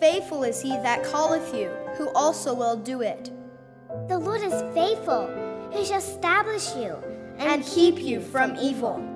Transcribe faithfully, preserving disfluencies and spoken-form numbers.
faithful is he that calleth you, who also will do it. The Lord is faithful, who shall establish you and keep you from evil.